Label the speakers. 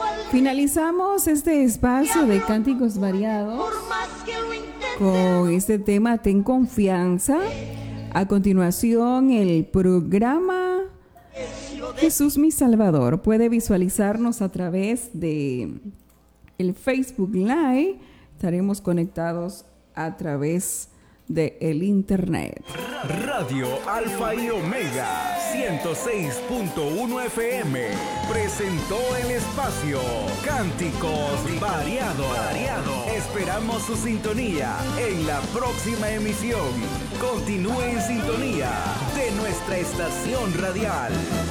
Speaker 1: Finalizamos este espacio de cánticos variados con este tema Ten Confianza. A continuación, el programa Jesús mi Salvador. Puede visualizarnos a través de el Facebook Live. Estaremos conectados a través del internet.
Speaker 2: Radio Alfa y Omega 106.1 FM presentó el espacio Cánticos Variados. Esperamos su sintonía en la próxima emisión. Continúe en sintonía de nuestra estación radial.